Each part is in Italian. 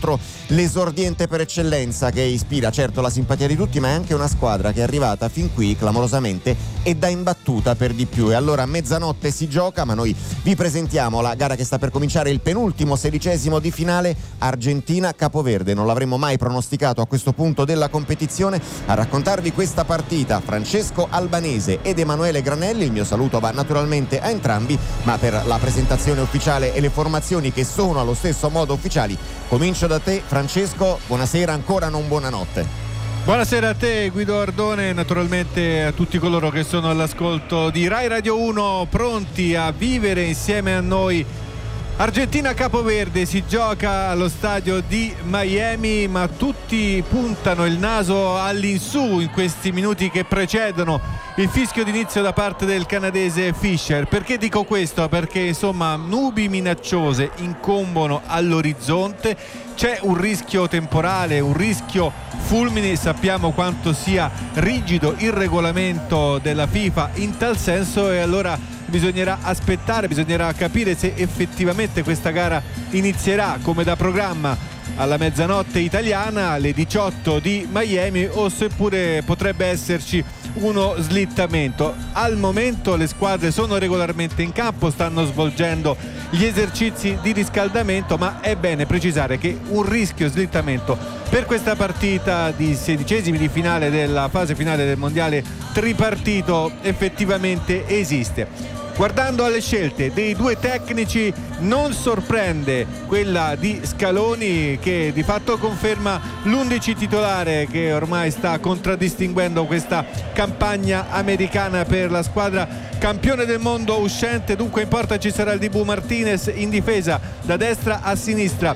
contro l'esordiente per eccellenza che ispira certo la simpatia di tutti, ma è anche una squadra che è arrivata fin qui clamorosamente e da imbattuta per di più. E allora a mezzanotte si gioca, ma noi vi presentiamo la gara che sta per cominciare, il penultimo 16° di finale, Argentina-Capoverde. Non l'avremmo mai pronosticato a questo punto della competizione. A raccontarvi questa partita Francesco Albanese ed Emanuele Granelli. Il mio saluto va naturalmente a entrambi, ma per la presentazione ufficiale e le formazioni che sono allo stesso modo ufficiali comincio da te, Francesco. Buonasera ancora, non buonanotte. Buonasera a te Guido Ardone, naturalmente a tutti coloro che sono all'ascolto di Rai Radio 1, pronti a vivere insieme a noi Argentina-Capoverde. Si gioca allo stadio di Miami, ma tutti puntano il naso all'insù in questi minuti che precedono il fischio d'inizio da parte del canadese Fischer. Perché dico questo? Perché insomma nubi minacciose incombono all'orizzonte, c'è un rischio temporale, un rischio fulmini. Sappiamo quanto sia rigido il regolamento della FIFA in tal senso, e allora bisognerà aspettare, bisognerà capire se effettivamente questa gara inizierà come da programma alla mezzanotte italiana, alle 18 di Miami, o seppure potrebbe esserci uno slittamento. Al momento le squadre sono regolarmente in campo, stanno svolgendo gli esercizi di riscaldamento, ma è bene precisare che un rischio slittamento per questa partita di 16° di finale della fase finale del mondiale tripartito effettivamente esiste. Guardando alle scelte dei due tecnici, non sorprende quella di Scaloni, che di fatto conferma l'11 titolare che ormai sta contraddistinguendo questa campagna americana per la squadra campione del mondo uscente. Dunque in porta ci sarà il Dibu Martinez, in difesa da destra a sinistra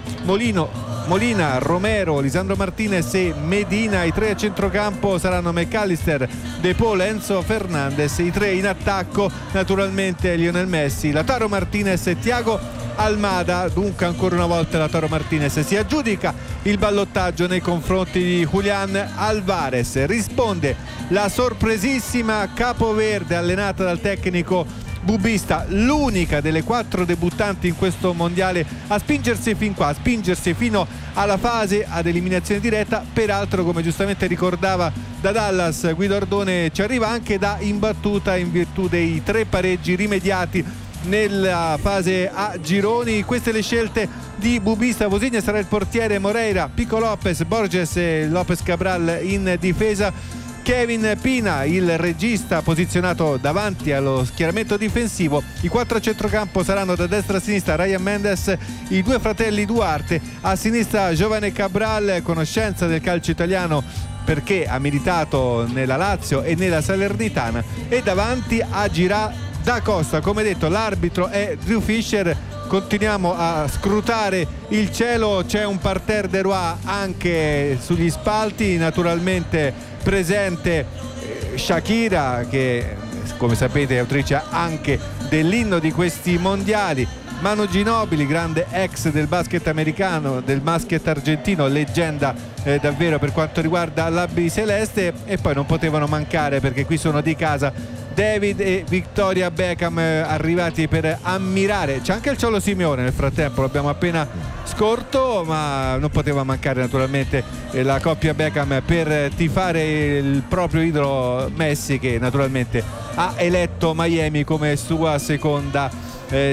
Molina, Romero, Lisandro Martinez e Medina. I tre a centrocampo saranno McAllister, De Paul, Enzo Fernandez. I tre in attacco naturalmente Lionel Messi, Lautaro Martinez e Thiago Almada. Dunque ancora una volta Lautaro Martinez si aggiudica il ballottaggio nei confronti di Julián Alvarez. Risponde la sorpresissima Capoverde allenata dal tecnico bubbista, l'unica delle 4 debuttanti in questo mondiale a spingersi fin qua, a spingersi fino alla fase ad eliminazione diretta. Peraltro, come giustamente ricordava da Dallas Guido Ardone, ci arriva anche da imbattuta in virtù dei 3 pareggi rimediati nella fase a gironi. Queste le scelte di bubbista. Vosigna sarà il portiere, Moreira, Pico Lopez, Borges e Lopez Cabral in difesa. Kevin Pina, il regista, posizionato davanti allo schieramento difensivo. I 4 a centrocampo saranno da destra a sinistra Ryan Mendes, i 2 fratelli Duarte, a sinistra Giovane Cabral, conoscenza del calcio italiano perché ha militato nella Lazio e nella Salernitana, e davanti agirà Da Costa. Come detto, l'arbitro è Drew Fischer. Continuiamo a scrutare il cielo, c'è un parterre de roi anche sugli spalti, naturalmente presente Shakira, che come sapete è autrice anche dell'inno di questi mondiali. Manu Ginobili, grande ex del basket americano, del basket argentino, leggenda davvero per quanto riguarda l'Albi Celeste. E poi non potevano mancare, perché qui sono di casa, David e Victoria Beckham, arrivati per ammirare. C'è anche il Ciolo Simeone nel frattempo, l'abbiamo appena scorto, ma non poteva mancare naturalmente la coppia Beckham per tifare il proprio idolo Messi, che naturalmente ha eletto Miami come sua seconda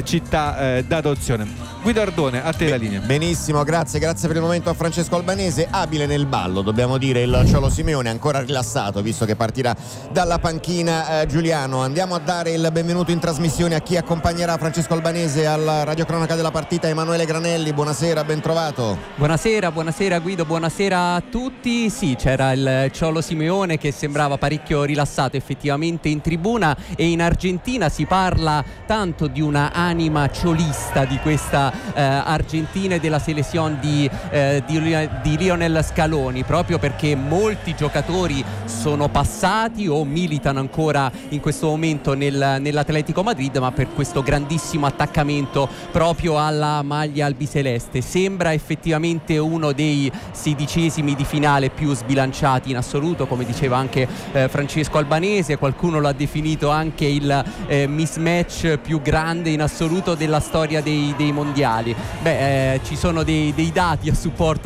città d'adozione. Guido Ardone, a te la linea. Benissimo, grazie per il momento a Francesco Albanese, abile nel ballo, dobbiamo dire il Ciolo Simeone, ancora rilassato visto che partirà dalla panchina. Giuliano, andiamo a dare il benvenuto in trasmissione a chi accompagnerà Francesco Albanese alla radiocronaca della partita. Emanuele Granelli, buonasera, ben trovato. Buonasera Guido, buonasera a tutti. Sì, c'era il Ciolo Simeone che sembrava parecchio rilassato effettivamente in tribuna, e in Argentina si parla tanto di una anima ciolista di questa Argentina e della selezione di Lionel Scaloni, proprio perché molti giocatori sono passati o militano ancora in questo momento nell'Atletico Madrid, ma per questo grandissimo attaccamento proprio alla maglia albiceleste. Sembra effettivamente uno dei 16° di finale più sbilanciati in assoluto, come diceva anche Francesco Albanese. Qualcuno lo ha definito anche il mismatch più grande in assoluto della storia dei mondiali. Ci sono dei dati a supporto